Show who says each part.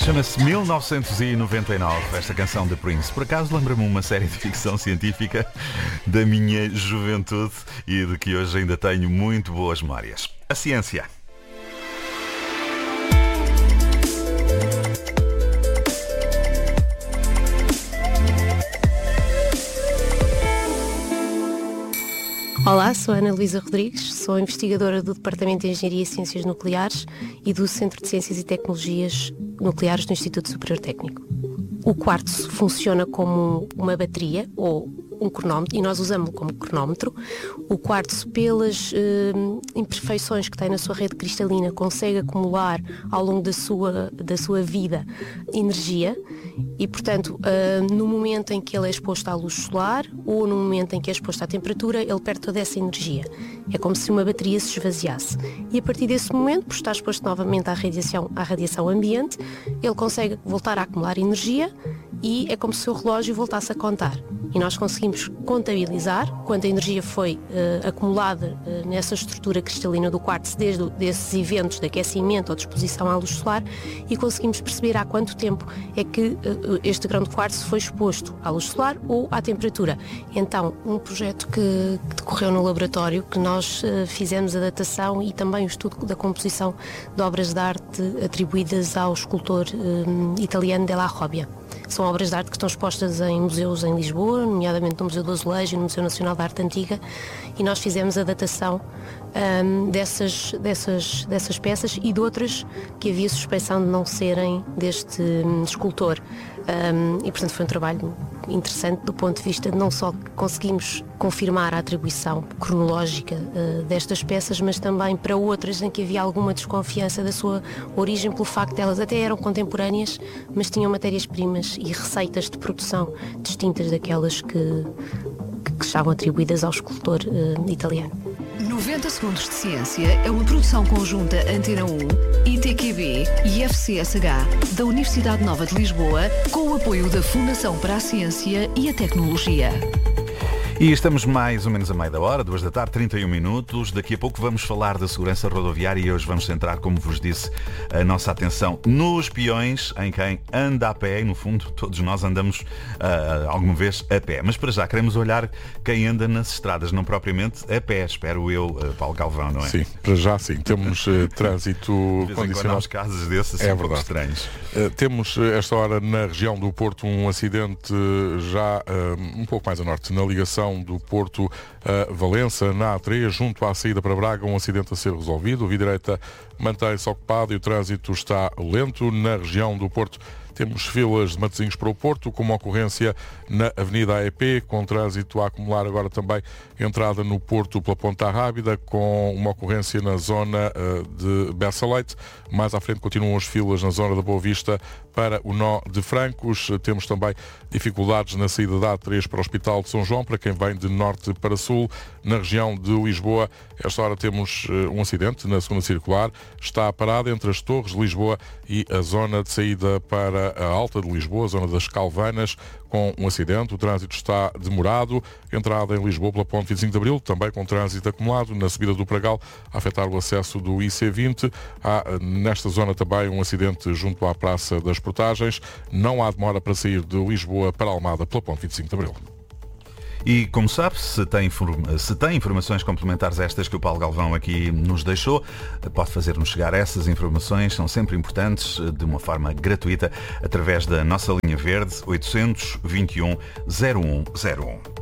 Speaker 1: Chama-se 1999, esta canção de Prince. Por acaso lembra-me uma série de ficção científica da minha juventude e de que hoje ainda tenho muito boas memórias. A ciência.
Speaker 2: Olá, sou Ana Luísa Rodrigues, sou investigadora do Departamento de Engenharia e Ciências Nucleares e do Centro de Ciências e Tecnologias Nucleares do Instituto Superior Técnico. O quartzo funciona como uma bateria ou um cronómetro, e nós usamos-lo como cronómetro. O quartzo, pelas imperfeições que tem na sua rede cristalina, consegue acumular ao longo da sua vida energia e, portanto, no momento em que ele é exposto à luz solar ou no momento em que é exposto à temperatura, ele perde toda essa energia. É como se uma bateria se esvaziasse. E a partir desse momento, por estar exposto novamente à radiação ambiente, ele consegue voltar a acumular energia e é como se o relógio voltasse a contar. E nós conseguimos contabilizar quanta energia foi acumulada nessa estrutura cristalina do quartzo desde desses eventos de aquecimento ou de exposição à luz solar e conseguimos perceber há quanto tempo é que este grão de quartzo foi exposto à luz solar ou à temperatura. Então, um projeto que decorreu no laboratório, que nós fizemos a datação e também o estudo da composição de obras de arte atribuídas ao escultor italiano Della Robbia. São obras de arte que estão expostas em museus em Lisboa, nomeadamente no Museu do Azulejo e no Museu Nacional de Arte Antiga, e nós fizemos a datação dessas peças e de outras que havia suspeição de não serem deste escultor. E, portanto, foi um trabalho interessante do ponto de vista de não só conseguimos confirmar a atribuição cronológica destas peças, mas também para outras em que havia alguma desconfiança da sua origem pelo facto de elas até eram contemporâneas, mas tinham matérias-primas e receitas de produção distintas daquelas que estavam atribuídas ao escultor italiano.
Speaker 3: 90 Segundos de Ciência é uma produção conjunta Antena 1, ITQB e FCSH da Universidade Nova de Lisboa, com o apoio da Fundação para a Ciência e a Tecnologia.
Speaker 1: E estamos mais ou menos a meio da hora, 2 da tarde, 31 minutos. Daqui a pouco vamos falar da segurança rodoviária e hoje vamos centrar, como vos disse, a nossa atenção nos peões, em quem anda a pé, e no fundo todos nós andamos alguma vez a pé. Mas para já queremos olhar quem anda nas estradas, não propriamente a pé, espero eu, Paulo Galvão, não é?
Speaker 4: Sim, para já sim. Temos trânsito condicionado.
Speaker 1: Há casos desses,
Speaker 4: é
Speaker 1: verdade.
Speaker 4: Estranhos. Temos esta hora na região do Porto um acidente já um pouco mais a norte, na ligação do Porto a Valença, na A3, junto à saída para Braga, um acidente a ser resolvido. O via direita mantém-se ocupado e o trânsito está lento. Na região do Porto temos filas de Matosinhos para o Porto, com uma ocorrência na Avenida AEP, com trânsito a acumular agora também entrada no Porto pela Ponta Rábida, com uma ocorrência na zona de Bessa Leite. Mais à frente continuam as filas na zona da Boa Vista para o nó de Francos. Temos também dificuldades na saída da A3 para o Hospital de São João, para quem vem de norte para sul. Na região de Lisboa, esta hora temos um acidente na segunda circular. Está parada entre as Torres de Lisboa e a zona de saída para a Alta de Lisboa, a zona das Calvanas, com um acidente. O trânsito está demorado. Entrada em Lisboa pela Ponte 25 de Abril, também com trânsito acumulado. Na subida do Pragal, a afetar o acesso do IC20. Há nesta zona também um acidente junto à Praça das Portagens. Não há demora para sair de Lisboa para Almada pela Ponte 25 de Abril.
Speaker 1: E como sabe, se tem informações complementares a estas que o Paulo Galvão aqui nos deixou, pode fazer-nos chegar essas informações, são sempre importantes, de uma forma gratuita, através da nossa linha verde 821 0101.